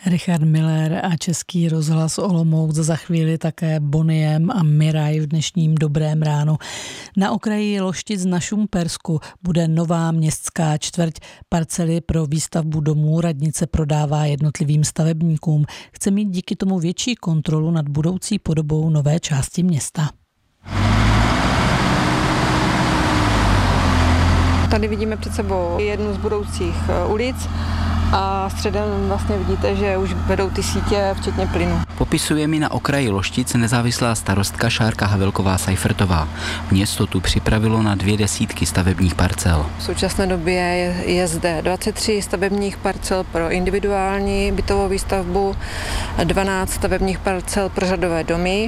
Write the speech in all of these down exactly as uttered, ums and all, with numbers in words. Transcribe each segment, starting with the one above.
Richard Miller a Český rozhlas Olomouc, za chvíli také Boniem a Miraj v dnešním Dobrém ránu. Na okraji Loštic na Šumpersku bude nová městská čtvrť. Parcely pro výstavbu domů radnice prodává jednotlivým stavebníkům. Chce mít díky tomu větší kontrolu nad budoucí podobou nové části města. Tady vidíme před sebou jednu z budoucích ulic a středem vlastně vidíte, že už vedou ty sítě, včetně plynu. Popisuje mi na okraji Loštic nezávislá starostka Šárka Havelková-Seifertová. Město tu připravilo na dvě desítky stavebních parcel. V současné době je, je zde dvacet tři stavebních parcel pro individuální bytovou výstavbu, dvanáct stavebních parcel pro řadové domy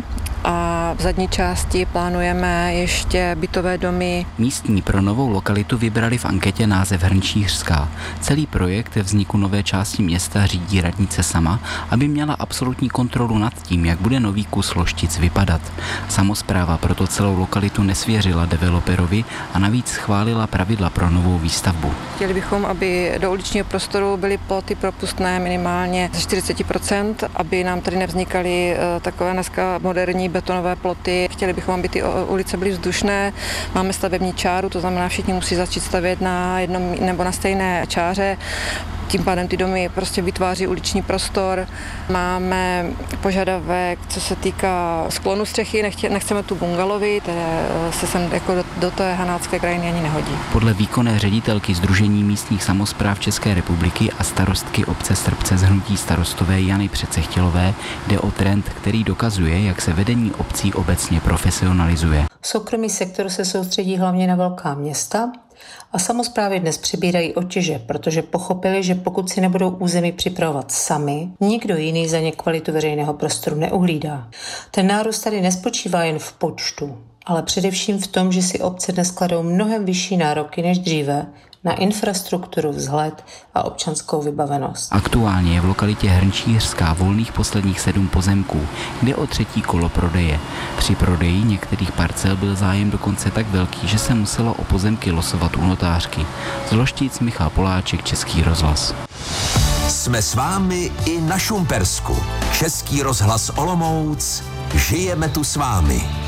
a v zadní části plánujeme ještě bytové domy. Místní pro novou lokalitu vybrali v anketě název Hrnčířská. Celý projekt vzniku nové části města řídí radnice sama, aby měla absolutní kontrolu nad tím, jak bude nový kus Loštic vypadat. Samospráva proto celou lokalitu nesvěřila developerovi a navíc schválila pravidla pro novou výstavbu. Chtěli bychom, aby do uličního prostoru byly ploty propustné minimálně ze čtyřicet procent, aby nám tady nevznikaly takové dneska moderní betonové ploty. Chtěli bychom, aby ty ulice byly vzdušné. Máme stavební čáru, to znamená, všichni musí začít stavět na jednom nebo na stejné čáře. Tím pádem ty domy prostě vytváří uliční prostor. Máme požadavek, co se týká sklonu střechy, Nechtě, nechceme tu bungalovy, které se sem jako do, do té hanácké krajiny ani nehodí. Podle výkonné ředitelky Sdružení místních samospráv České republiky a starostky obce Srbce z hnutí Starostové Jany Přecechtělové jde o trend, který dokazuje, jak se vedení obcí obecně profesionalizuje. Soukromý sektor se soustředí hlavně na velká města a samosprávy dnes přebírají otěže, protože pochopili, že pokud si nebudou území připravovat sami, nikdo jiný za ně kvalitu veřejného prostoru neuhlídá. Ten nárůst tady nespočívá jen v počtu, ale především v tom, že si obce dnes kladou mnohem vyšší nároky než dříve na infrastrukturu, vzhled a občanskou vybavenost. Aktuálně je v lokalitě Hrnčířská volných posledních sedm pozemků, jde o třetí kolo prodeje. Při prodeji některých parcel byl zájem dokonce tak velký, že se muselo o pozemky losovat u notářky. Z Loštic Michal Poláček, Český rozhlas. Jsme s vámi i na Šumpersku. Český rozhlas Olomouc. Žijeme tu s vámi.